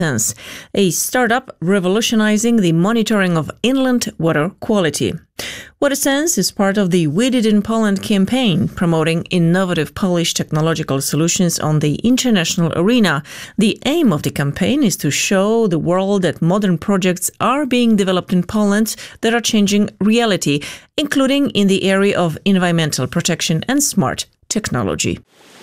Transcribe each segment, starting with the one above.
Sense, a startup revolutionizing the monitoring of inland water quality. WaterSense is part of the We Did in Poland campaign, promoting innovative Polish technological solutions on the international arena. The aim of the campaign is to show the world that modern projects are being developed in Poland that are changing reality, including in the area of environmental protection and smart technology.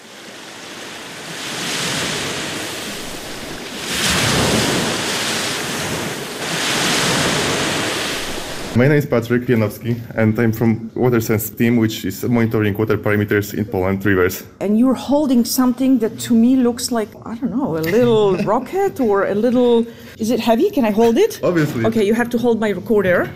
My name is Patryk Janowski, and I'm from WaterSense team, which is monitoring water parameters in Poland rivers. And you're holding something that to me looks like, I don't know, a little rocket or a little... Is it heavy? Can I hold it? Obviously. Okay, you have to hold my recorder.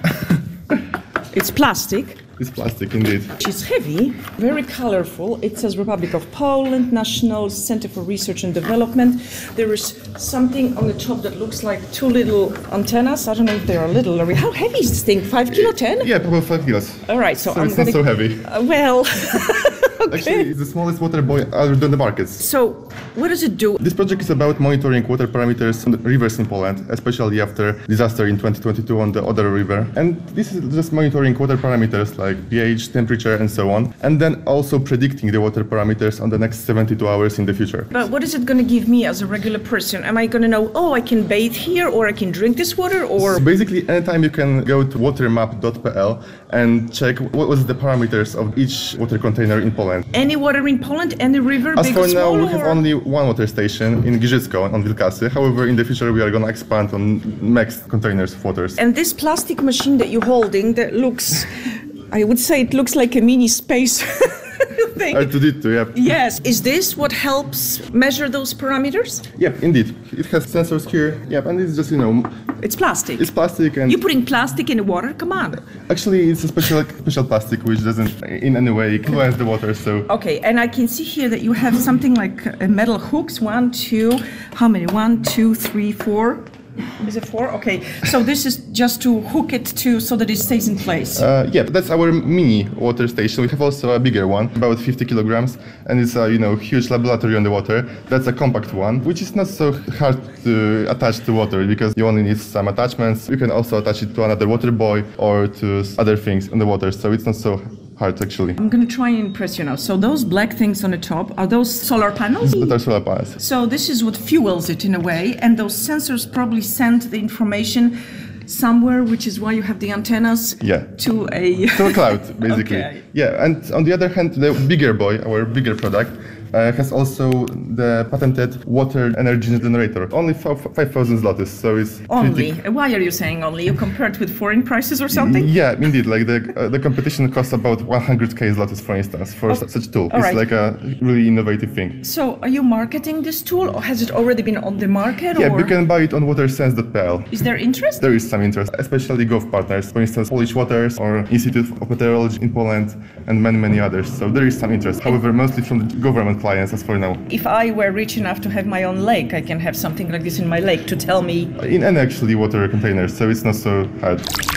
It's plastic. It's plastic, indeed. It's heavy, very colorful. It says Republic of Poland, National Center for Research and Development. There is something on the top that looks like two little antennas. I don't know if they are little. How heavy is this thing? 5 kilo, 10? Yeah, about 5 kilos. All right, so I'm it's not so heavy. Well... Okay. Actually, it's the smallest water buoy other than the markets. So, what does it do? This project is about monitoring water parameters on the rivers in Poland, especially after disaster in 2022 on the Oder River. And this is just monitoring water parameters like pH, temperature, and so on, and then also predicting the water parameters on the next 72 hours in the future. But what is it going to give me as a regular person? Am I going to know, oh, I can bathe here, or I can drink this water, or... So basically, anytime you can go to watermap.pl and check what was the parameters of each water container in Poland. Any water in Poland, any river, As big for or small? now, we have only one water station in Giżycko on Wilkasy. However, in the future, we are going to expand on next containers of waters. And this plastic machine that you're holding, that looks, I would say it looks like a mini space thing. R2D2, yeah. Yes. Is this what helps measure those parameters? Yeah, indeed. It has sensors here. Yeah, and it's just, It's plastic. It's plastic and... You're putting plastic in the water? Come on. Actually, it's a special plastic which doesn't in any way influence the water, so... Okay, and I can see here that you have something like metal hooks. 1, 2, how many? 1, 2, 3, 4. Is it 4? Okay, so this is just to hook it to so that it stays in place. Yeah, that's our mini water station. We have also a bigger one, about 50 kilograms, and it's a huge laboratory on the water. That's a compact one, which is not so hard to attach to water because you only need some attachments. You can also attach it to another water buoy or to other things on the water, so it's not so hard actually. I'm going to try and impress you now. So those black things on the top, are those solar panels? That are solar panels. So this is what fuels it in a way, and those sensors probably send the information somewhere, which is why you have the antennas to a cloud, basically. Okay. Yeah, and on the other hand, the bigger buoy, our bigger product, has also the patented water energy generator. Only 5,000 zlotys, so it's only. Why are you saying only? You compared with foreign prices or something? Yeah, indeed. Like the competition costs about 100k zlotys, for instance, for such a tool. It's right. like a really innovative thing. So, are you marketing this tool, or has it already been on the market? Yeah, you can buy it on watersense.pl. Is there interest? There is some interest, especially gov partners, for instance, Polish Waters or Institute of Meteorology in Poland, and many others. So there is some interest. However, mostly from the government clients as for now. If I were rich enough to have my own lake, I can have something like this in my lake to tell me... In any actually water containers, so it's not so hard.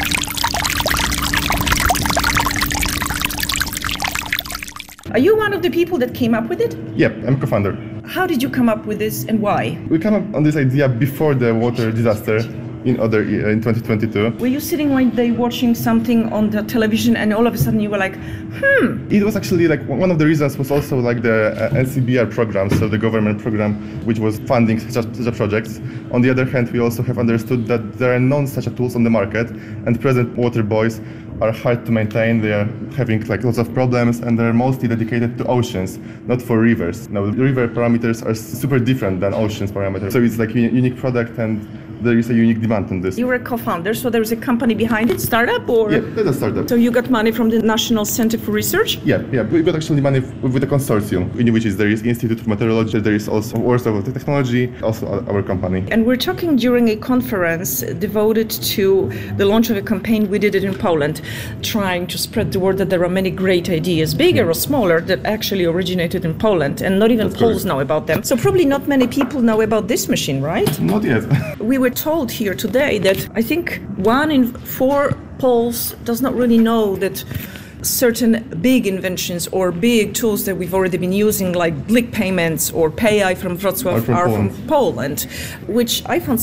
Are you one of the people that came up with it? Yep, I'm co-founder. How did you come up with this and why? We came up on this idea before the water disaster in 2022. Were you sitting one day watching something on the television and all of a sudden you were like, It was actually like one of the reasons was also like the NCBR program, so the government program which was funding such projects. On the other hand, we also have understood that there are none such tools on the market, and present water buoys are hard to maintain. They are having like lots of problems, and they're mostly dedicated to oceans, not for rivers. Now, river parameters are super different than oceans parameters, so it's like a unique product, and there is a unique demand on this. You were a co-founder, so there's a company behind it, startup, or? Yeah, that's a startup. So you got money from the National Center for Research? Yeah, we got actually money with a consortium, in which there is Institute of Meteorology, there is also Warsaw Technology, also our company. And we're talking during a conference devoted to the launch of a campaign. We did it in Poland, trying to spread the word that there are many great ideas, bigger or smaller, that actually originated in Poland, and not even Poles know about them. So probably not many people know about this machine, right? Not yet. We were told here today that I think 1 in 4 Poles does not really know that certain big inventions or big tools that we've already been using, like Blik payments or PayEye from Wrocław, are from Poland, which I found